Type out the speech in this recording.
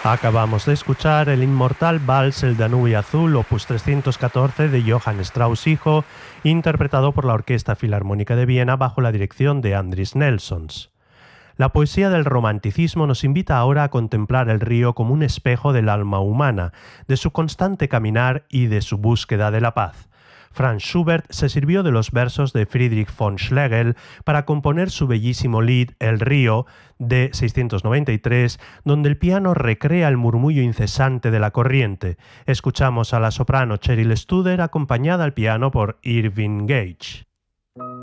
Acabamos de escuchar el inmortal Vals El Danubio Azul, opus 314 de Johann Strauss hijo, interpretado por la Orquesta Filarmónica de Viena bajo la dirección de Andris Nelsons. La poesía del romanticismo nos invita ahora a contemplar el río como un espejo del alma humana, de su constante caminar y de su búsqueda de la paz. Franz Schubert se sirvió de los versos de Friedrich von Schlegel para componer su bellísimo lied El río, de 693, donde el piano recrea el murmullo incesante de la corriente. Escuchamos a la soprano Cheryl Studer acompañada al piano por Irving Gage.